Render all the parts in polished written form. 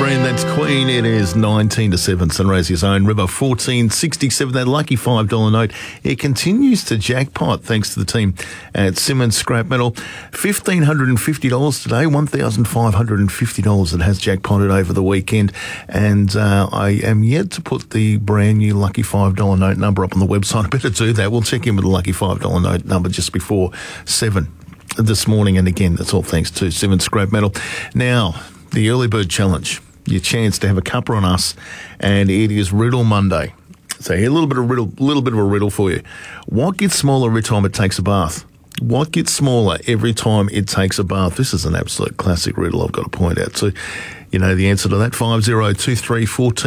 friend, that's Queen. It is 19 to 7, Sunraysia's own River 1467. That lucky $5 note, it continues to jackpot thanks to the team at Simmons Scrap Metal. $1,550 today, $1,550 it has jackpotted over the weekend. And I am yet to put the brand new lucky $5 note number up on the website. I better do that. We'll check in with the lucky $5 note number just before 7 this morning. And again, that's all thanks to Simmons Scrap Metal. Now, the Early Bird Challenge, your chance to have a cuppa on us, and it is Riddle Monday. So here, a little bit of a riddle for you. What gets smaller every time it takes a bath? What gets smaller every time it takes a bath? This is an absolute classic riddle, I've got to point out. So you know the answer to that. 5023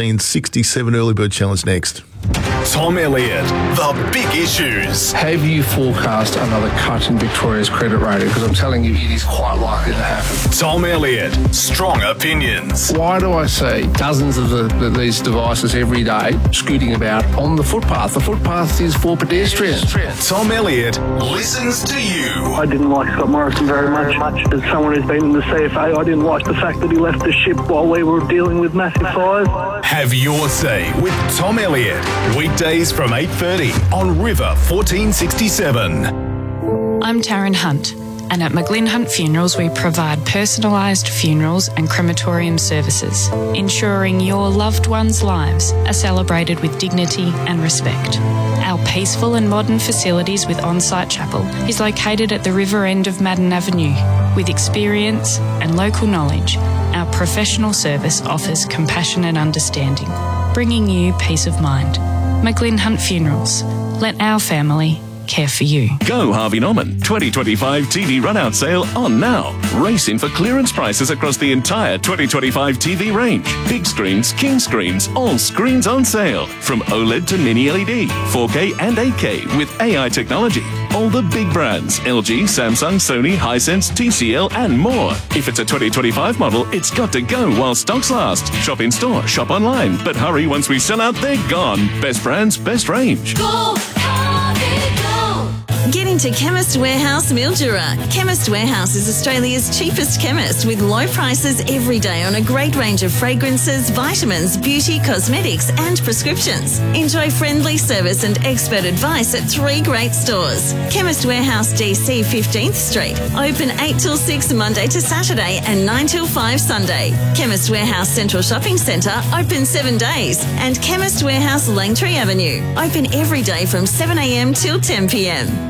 1467 Early Bird Challenge next. Tom Elliott, the big issues. Have you forecast another cut in Victoria's credit rating? Because I'm telling you, it is quite likely to happen. Tom Elliott, strong opinions. Why do I see dozens of these devices every day scooting about on the footpath? The footpath is for pedestrians. Tom Elliott listens to you. I didn't like Scott Morrison very much. As someone who's been in the CFA, I didn't like the fact that he left the ship while we were dealing with massive fires. Have your say with Tom Elliott. Weekdays from 8:30 on River 1467. I'm Taryn Hunt, and at McGlynn Hunt Funerals we provide personalised funerals and crematorium services, ensuring your loved ones' lives are celebrated with dignity and respect. Our peaceful and modern facilities with on-site chapel is located at the river end of Madden Avenue. With experience and local knowledge, our professional service offers compassion and understanding, bringing you peace of mind. McGlynn Hunt Funerals. Let our family care for you. Go Harvey Norman 2025 TV run-out sale on now. Race in for clearance prices across the entire 2025 TV range. Big screens, king screens, all screens on sale. From OLED to mini LED, 4K and 8K with AI technology. All the big brands, LG, Samsung, Sony, Hisense, TCL and more. If it's a 2025 model, it's got to go while stocks last. Shop in store, shop online. But hurry, once we sell out, they're gone. Best brands, best range. Go, Harvey, go! Get into Chemist Warehouse Mildura. Chemist Warehouse is Australia's cheapest chemist with low prices every day on a great range of fragrances, vitamins, beauty, cosmetics and prescriptions. Enjoy friendly service and expert advice at 3 great stores. Chemist Warehouse DC 15th Street. Open 8 till 6 Monday to Saturday and 9 till 5 Sunday. Chemist Warehouse Central Shopping Centre open 7 days. And Chemist Warehouse Langtree Avenue. Open every day from 7 a.m. till 10 p.m.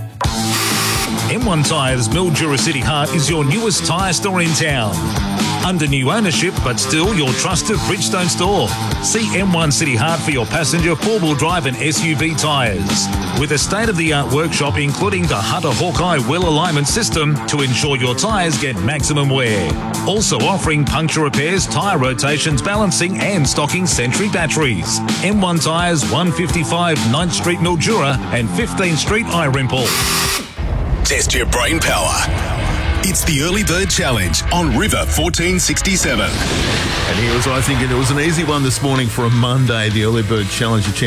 M1 Tyres Mildura City Heart is your newest tyre store in town. Under new ownership, but still your trusted Bridgestone store. See M1 City Heart for your passenger, 4-wheel drive and SUV tyres. With a state-of-the-art workshop including the Hunter Hawkeye wheel alignment system to ensure your tyres get maximum wear. Also offering puncture repairs, tyre rotations, balancing and stocking Sentry batteries. M1 Tyres 155 9th Street Mildura and 15th Street Irimple. Test your brain power. It's the Early Bird Challenge on River 1467. And here was I thinking it was an easy one this morning for a Monday, the Early Bird Challenge.